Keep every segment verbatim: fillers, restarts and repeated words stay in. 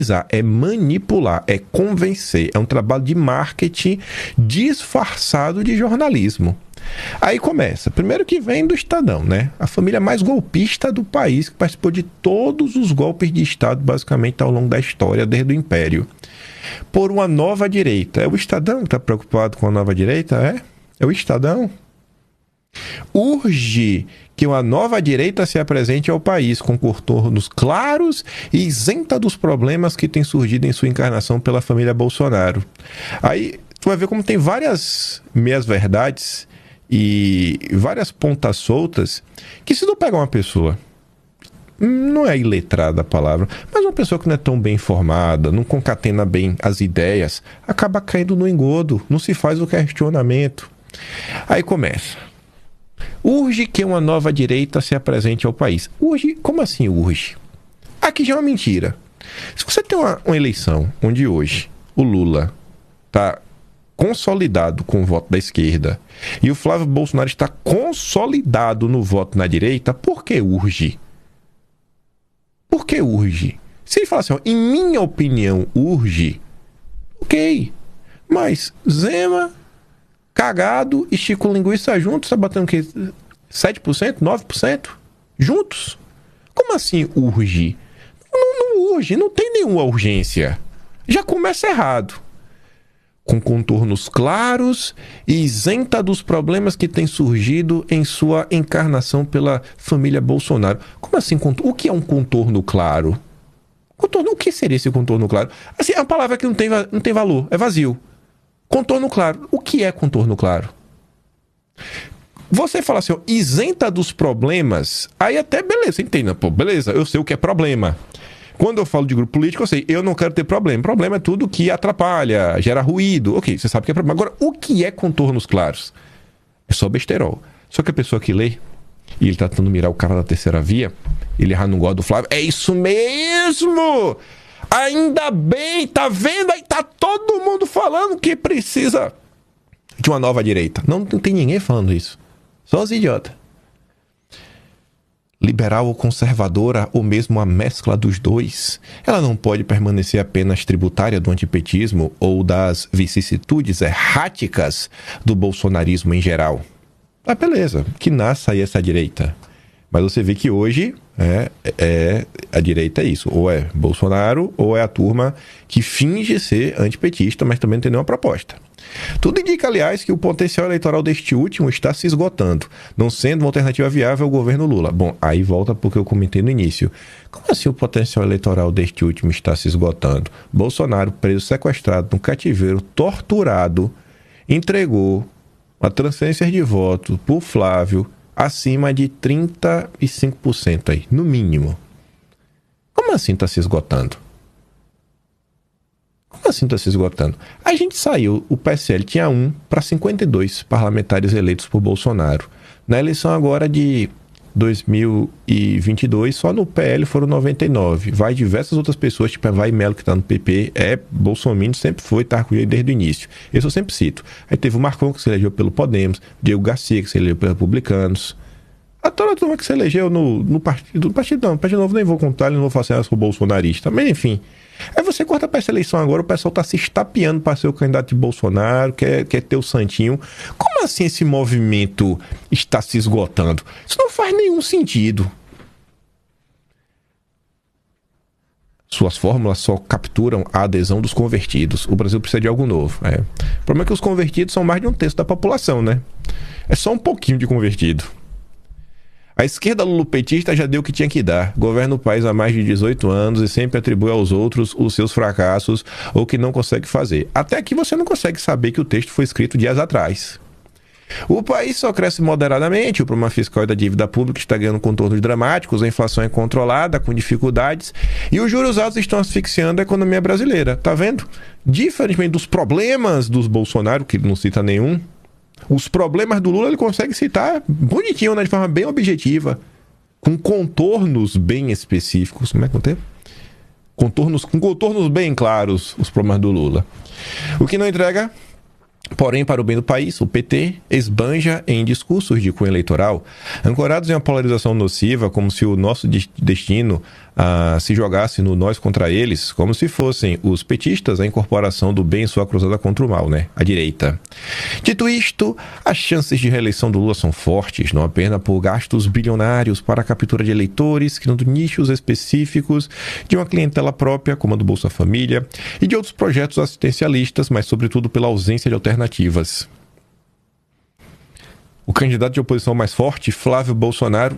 é manipular, é convencer, é um trabalho de marketing disfarçado de jornalismo. Aí começa, primeiro que vem do Estadão, né? A família mais golpista do país, que participou de todos os golpes de Estado, basicamente, ao longo da história, desde o Império. Por uma nova direita. É o Estadão que está preocupado com a nova direita? É? É o Estadão? Urge que uma nova direita se apresente ao país com contornos claros e isenta dos problemas que têm surgido em sua encarnação pela família Bolsonaro. Aí tu vai ver como tem várias meias-verdades e várias pontas soltas que, se tu pegar uma pessoa, não é iletrada a palavra, mas uma pessoa que não é tão bem informada, não concatena bem as ideias, acaba caindo no engodo, não se faz o questionamento. Aí começa. Urge que uma nova direita se apresente ao país. Urge? Como assim urge? Aqui já é uma mentira. Se você tem uma, uma eleição onde hoje o Lula está consolidado com o voto da esquerda e o Flávio Bolsonaro está consolidado no voto na direita, por que urge? Por que urge? Se ele falar assim, ó, em minha opinião, urge, ok. Mas Zema, Cagado e Chico Linguiça juntos, tá batendo o quê? sete por cento? nove por cento? Juntos? Como assim urge? Não, não urge, não tem nenhuma urgência. Já começa errado. Com contornos claros e isenta dos problemas que têm surgido em sua encarnação pela família Bolsonaro. Como assim? O que é um contorno claro? Contorno, o que seria esse contorno claro? Assim, é uma palavra que não tem, não tem valor, é vazio. Contorno claro. O que é contorno claro? Você fala assim, ó, isenta dos problemas, aí até beleza, entenda, pô, beleza, eu sei o que é problema. Quando eu falo de grupo político, eu sei, eu não quero ter problema. Problema é tudo que atrapalha, gera ruído. Ok, você sabe que é problema. Agora, o que é contornos claros? É só besterol. Só que a pessoa que lê, e ele tá tentando mirar o cara da terceira via, ele já não gosta do Flávio. É isso mesmo! Ainda bem, tá vendo? Aí tá todo mundo falando que precisa de uma nova direita. Não, não tem ninguém falando isso. Só os idiotas. Liberal ou conservadora, ou mesmo a mescla dos dois, ela não pode permanecer apenas tributária do antipetismo ou das vicissitudes erráticas do bolsonarismo em geral. Ah, beleza, que nasça aí essa direita. Mas você vê que hoje é, é, a direita é isso. Ou é Bolsonaro, ou é a turma que finge ser antipetista, mas também não tem nenhuma proposta. Tudo indica, aliás, que o potencial eleitoral deste último está se esgotando, não sendo uma alternativa viável ao governo Lula. Bom, aí volta porque eu comentei no início. Como assim o potencial eleitoral deste último está se esgotando? Bolsonaro, preso, sequestrado no cativeiro, torturado, entregou a transferência de voto por Flávio acima de trinta e cinco por cento aí, no mínimo. Como assim está se esgotando? Como assim está se esgotando? A gente saiu, o P S L tinha um para cinquenta e dois parlamentares eleitos por Bolsonaro. Na eleição agora de dois mil e vinte e dois, só no P L foram noventa e nove. Vai diversas outras pessoas, tipo a Vai Melo, que está no P P, é bolsominion, sempre foi, tá com ele desde o início. Isso eu sempre cito. Aí teve o Marcon, que se elegeu pelo Podemos, Diego Garcia, que se elegeu pelos Republicanos. A toda a turma que se elegeu no, no partido, no partido não, no Partido Novo nem vou contar, não vou fazer essa com o bolsonarista, mas enfim. Aí você corta para essa eleição agora, o pessoal tá se estapeando para ser o candidato de Bolsonaro, quer, quer ter o santinho. Como assim esse movimento está se esgotando? Isso não faz nenhum sentido. Suas fórmulas só capturam a adesão dos convertidos. O Brasil precisa de algo novo. É. O problema é que os convertidos são mais de um terço da população, né? É só um pouquinho de convertido. A esquerda lulopetista já deu o que tinha que dar. Governa o país há mais de dezoito anos e sempre atribui aos outros os seus fracassos ou que não consegue fazer. Até aqui você não consegue saber que o texto foi escrito dias atrás. O país só cresce moderadamente, o problema fiscal e da dívida pública está ganhando contornos dramáticos, a inflação é controlada, com dificuldades, e os juros altos estão asfixiando a economia brasileira. Tá vendo? Diferentemente dos problemas dos Bolsonaro, que não cita nenhum, os problemas do Lula ele consegue citar bonitinho, né, de forma bem objetiva, com contornos bem específicos. Como é que eu tenho? Contornos, com contornos bem claros, os problemas do Lula. O que não entrega, porém, para o bem do país, o P T esbanja em discursos de cunho eleitoral, ancorados em uma polarização nociva, como se o nosso destino ah, se jogasse no nós contra eles, como se fossem os petistas a incorporação do bem em sua cruzada contra o mal, né? A direita. Dito isto, as chances de reeleição do Lula são fortes, não apenas por gastos bilionários para a captura de eleitores, criando nichos específicos de uma clientela própria, como a do Bolsa Família, e de outros projetos assistencialistas, mas sobretudo pela ausência de alternativas. O candidato de oposição mais forte, Flávio Bolsonaro,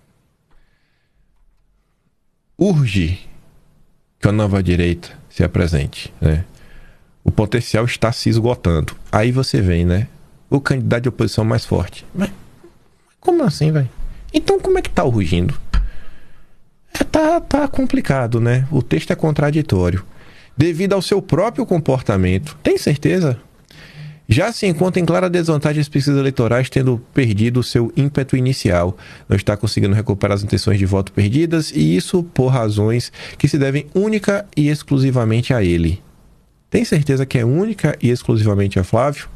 urge que a nova direita se apresente, né? O potencial está se esgotando. Aí você vem, né? O candidato de oposição mais forte. Mas como assim, velho? Então como é que tá urgindo? É, tá, tá complicado, né? O texto é contraditório. Devido ao seu próprio comportamento. Tem certeza? Já se encontra em clara desvantagem as pesquisas eleitorais, tendo perdido o seu ímpeto inicial. Não está conseguindo recuperar as intenções de voto perdidas, e isso por razões que se devem única e exclusivamente a ele. Tem certeza que é única e exclusivamente a Flávio?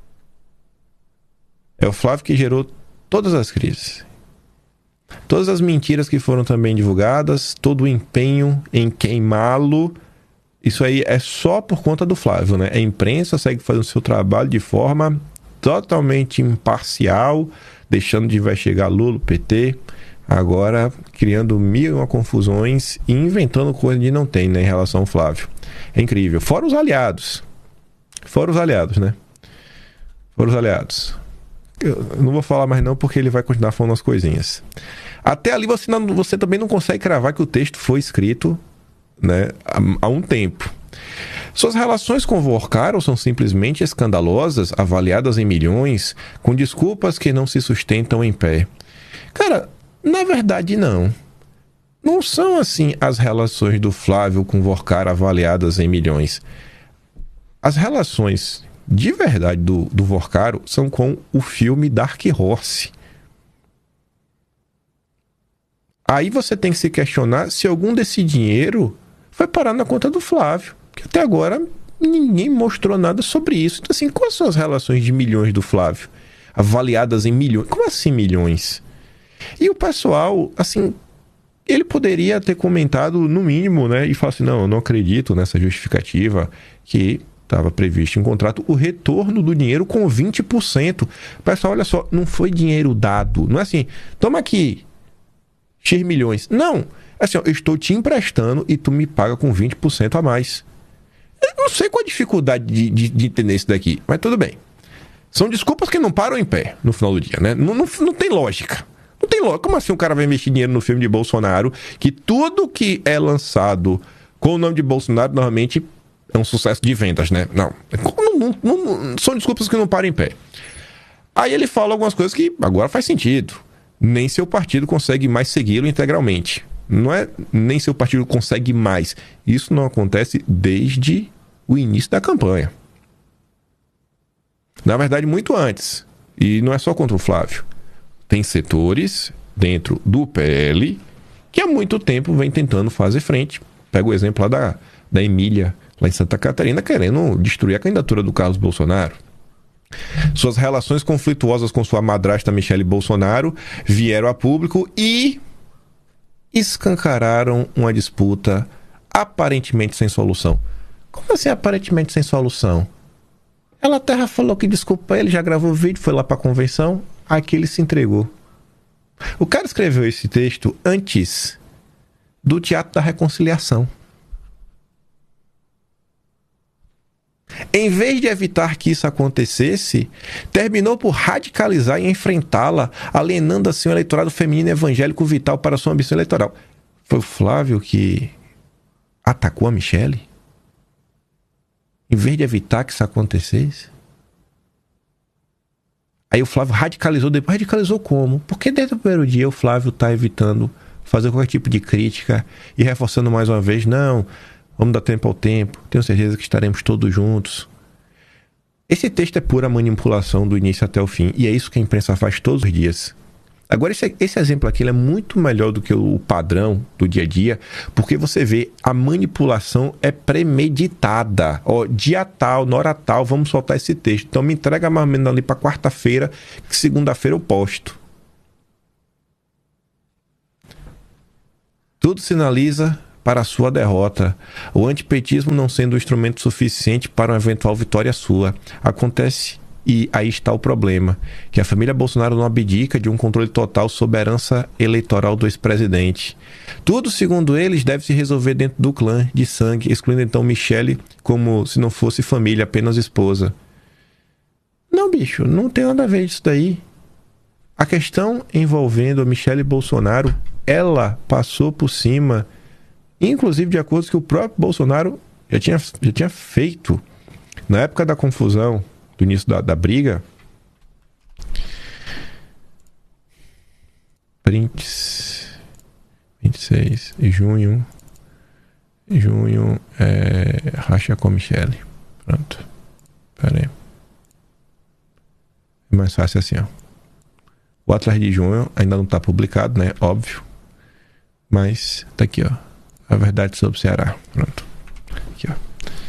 É o Flávio que gerou todas as crises. Todas as mentiras que foram também divulgadas, todo o empenho em queimá-lo. Isso aí é só por conta do Flávio, né? A imprensa segue fazendo o seu trabalho de forma totalmente imparcial, deixando de investigar Lula, P T, agora criando mil e uma confusões e inventando coisa que não tem, né, em relação ao Flávio. É incrível. Fora os aliados. Fora os aliados, né? Fora os aliados. Eu não vou falar mais não, porque ele vai continuar falando as coisinhas. Até ali você, não, você também não consegue cravar que o texto foi escrito, né, há, há um tempo. Suas relações com o Vorcaro são simplesmente escandalosas, avaliadas em milhões, com desculpas que não se sustentam em pé. Cara, na verdade não. Não são assim as relações do Flávio com o Vorcaro avaliadas em milhões. As relações de verdade do, do Vorcaro são com o filme Dark Horse. Aí você tem que se questionar se algum desse dinheiro foi parar na conta do Flávio, que até agora ninguém mostrou nada sobre isso. Então, assim, quais são as relações de milhões do Flávio? Avaliadas em milhões. Como assim milhões? E o pessoal, assim, ele poderia ter comentado no mínimo, né, e falar assim, não, eu não acredito nessa justificativa que estava previsto em contrato o retorno do dinheiro com vinte por cento. Pessoal, olha só, não foi dinheiro dado. Não é assim, toma aqui X milhões. Não. Assim, ó, eu estou te emprestando e tu me paga com vinte por cento a mais. Eu não sei qual a dificuldade de, de, de entender isso daqui, mas tudo bem. São desculpas que não param em pé no final do dia, né? Não, não, não tem lógica. Não tem lógica. Como assim um cara vai investir dinheiro no filme de Bolsonaro, que tudo que é lançado com o nome de Bolsonaro normalmente é um sucesso de vendas, né? Não. Não, não, não. São desculpas que não param em pé. Aí ele fala algumas coisas que agora faz sentido. Nem seu partido consegue mais segui-lo integralmente. Não é nem seu partido consegue mais. Isso não acontece desde o início da campanha. Na verdade, muito antes. E não é só contra o Flávio. Tem setores dentro do P L que há muito tempo vem tentando fazer frente. Pega o exemplo lá da, da Emília, lá em Santa Catarina, querendo destruir a candidatura do Carlos Bolsonaro. Suas relações conflituosas com sua madrasta Michele Bolsonaro vieram a público e escancararam uma disputa aparentemente sem solução. Como assim aparentemente sem solução? Ela Terra falou que desculpa ele, já gravou vídeo, foi lá pra convenção, aqui ele se entregou. O cara escreveu esse texto antes do Teatro da Reconciliação. Em vez de evitar que isso acontecesse, terminou por radicalizar e enfrentá-la, alienando assim o eleitorado feminino evangélico vital para sua ambição eleitoral. Foi o Flávio que atacou a Michele? Em vez de evitar que isso acontecesse? Aí o Flávio radicalizou depois. Radicalizou como? Porque desde o primeiro dia o Flávio está evitando fazer qualquer tipo de crítica e reforçando mais uma vez, não, vamos dar tempo ao tempo, tenho certeza que estaremos todos juntos. Esse texto é pura manipulação do início até o fim, e é isso que a imprensa faz todos os dias. Agora, esse, esse exemplo aqui ele é muito melhor do que o padrão do dia a dia, porque você vê, a manipulação é premeditada. Ó, dia tal, na hora tal, vamos soltar esse texto. Então me entrega mais ou menos ali para quarta-feira, que segunda-feira eu posto. Tudo sinaliza para a sua derrota. O antipetismo não sendo um instrumento suficiente para uma eventual vitória sua. Acontece, e aí está o problema, que a família Bolsonaro não abdica de um controle total sobre a herança eleitoral do ex-presidente. Tudo, segundo eles, deve se resolver dentro do clã de sangue, excluindo então Michele como se não fosse família, apenas esposa. Não, bicho, não tem nada a ver isso daí. A questão envolvendo a Michele Bolsonaro, ela passou por cima, inclusive de acordo que o próprio Bolsonaro já tinha, já tinha feito. Na época da confusão, do início da, da briga, prints, vinte e seis de junho, junho, é, racha com Michele. Pronto. Pera aí. É mais fácil assim, ó. O atrás de junho ainda não está publicado, né? Óbvio. Mas tá aqui, ó. A verdade sobre o Ceará. Pronto. Aqui, ó.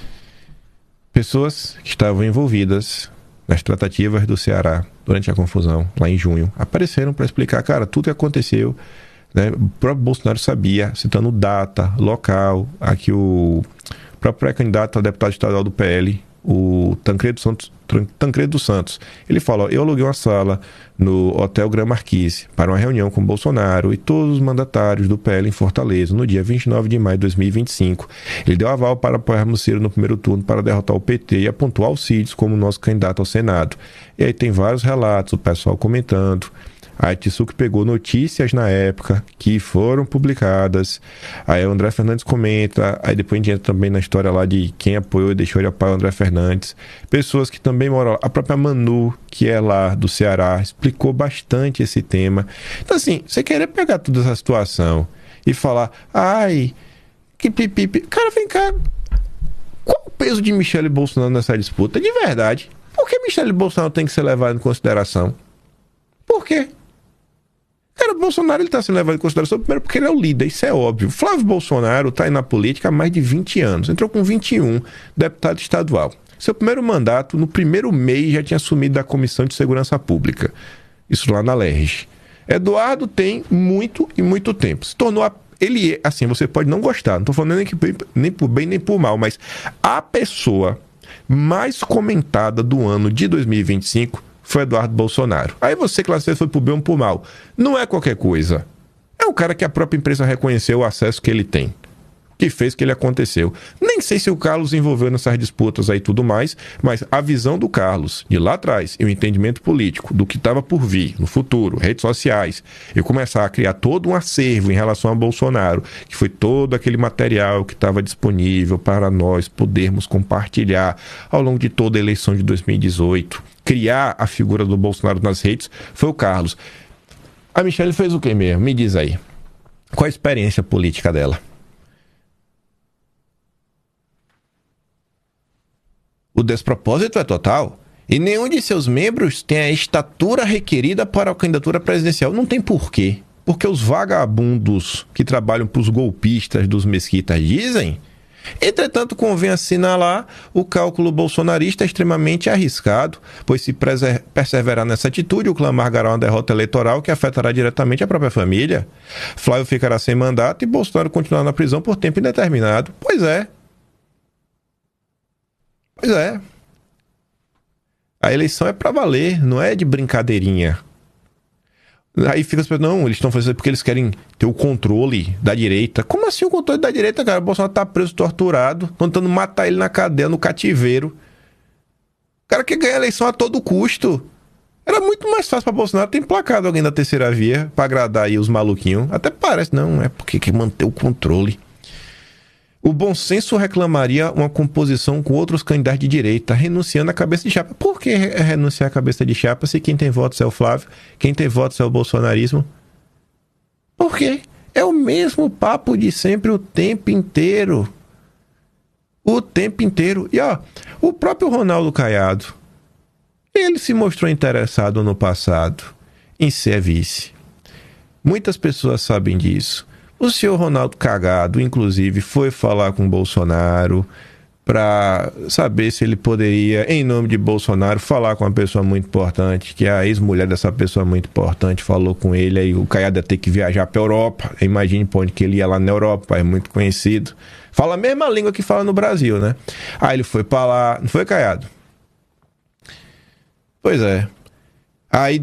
Pessoas que estavam envolvidas nas tratativas do Ceará durante a confusão, lá em junho, apareceram para explicar, cara, tudo que aconteceu, né? O próprio Bolsonaro sabia, citando data, local. Aqui o próprio pré-candidato a deputado estadual do P L, o Tancredo Santos, Tancredo dos Santos, ele fala, ó, eu aluguei uma sala no Hotel Gran Marquise para uma reunião com Bolsonaro e todos os mandatários do P L em Fortaleza, no dia vinte e nove de maio de dois mil e vinte e cinco. Ele deu aval para apoiarmos Ciro no primeiro turno para derrotar o P T e apontou Alcides como nosso candidato ao Senado. E aí tem vários relatos, o pessoal comentando. A Itsuki pegou notícias na época que foram publicadas. Aí o André Fernandes comenta. Aí depois a gente entra também na história lá de quem apoiou e deixou de apoiar o André Fernandes. Pessoas que também moram lá. A própria Manu, que é lá do Ceará, explicou bastante esse tema. Então assim, você querer pegar toda essa situação e falar, ai, que pipipi. Cara, vem cá. Qual o peso de Michele Bolsonaro nessa disputa? De verdade. Por que Michele Bolsonaro tem que ser levado em consideração? Por quê? Cara, o Bolsonaro ele está sendo levado em consideração primeiro porque ele é o líder, isso é óbvio. Flávio Bolsonaro está aí na política há mais de vinte anos. Entrou com vinte e um, deputado estadual. Seu primeiro mandato, no primeiro mês, já tinha assumido da Comissão de Segurança Pública. Isso lá na L E R J. Eduardo tem muito e muito tempo. Se tornou... A... Ele, assim, você pode não gostar, não estou falando nem, que, nem por bem nem por mal, mas a pessoa mais comentada do ano de dois mil e vinte e cinco... foi Eduardo Bolsonaro. Aí você classifica se foi por bem ou por mal. Não é qualquer coisa. É um cara que a própria imprensa reconheceu o acesso que ele tem. Que fez que ele aconteceu. Nem sei se o Carlos envolveu nessas disputas aí e tudo mais, mas a visão do Carlos, de lá atrás, e o entendimento político do que estava por vir no futuro, redes sociais, e começar a criar todo um acervo em relação a Bolsonaro, que foi todo aquele material que estava disponível para nós podermos compartilhar ao longo de toda a eleição de dois mil e dezoito. Criar a figura do Bolsonaro nas redes, foi o Carlos. A Michele fez o que mesmo? Me diz aí. Qual a experiência política dela? O despropósito é total. E nenhum de seus membros tem a estatura requerida para a candidatura presidencial. Não tem porquê. Porque os vagabundos que trabalham para os golpistas dos mesquitas dizem... Entretanto, convém assinalar, o cálculo bolsonarista é extremamente arriscado, pois se perseverar nessa atitude, o clã marcará uma derrota eleitoral que afetará diretamente a própria família. Flávio ficará sem mandato e Bolsonaro continuará na prisão por tempo indeterminado. Pois é. Pois é. A eleição é pra valer, não é de brincadeirinha. Aí fica pensando, não, eles estão fazendo porque eles querem ter o controle da direita. Como assim o controle da direita, cara? O Bolsonaro tá preso, torturado, estão tentando matar ele na cadeia, no cativeiro. O cara quer ganhar a eleição a todo custo. Era muito mais fácil pra Bolsonaro ter emplacado alguém da terceira via pra agradar aí os maluquinhos. Até parece, não, é porque quer manter o controle. O bom senso reclamaria uma composição com outros candidatos de direita, renunciando à cabeça de chapa. Por que renunciar à cabeça de chapa se quem tem votos é o Flávio, quem tem votos é o bolsonarismo? Por quê? É o mesmo papo de sempre o tempo inteiro. O tempo inteiro. E ó, o próprio Ronaldo Caiado, ele se mostrou interessado no passado em ser vice. Muitas pessoas sabem disso. O senhor Ronaldo Cagado, inclusive, foi falar com o Bolsonaro, para saber se ele poderia, em nome de Bolsonaro, falar com uma pessoa muito importante, que a ex-mulher dessa pessoa muito importante falou com ele, aí o Caiado ia ter que viajar para a Europa. Imagine para onde que ele ia lá na Europa, é muito conhecido. Fala a mesma língua que fala no Brasil, né? Aí ele foi para lá, não foi, Caiado? Pois é. Aí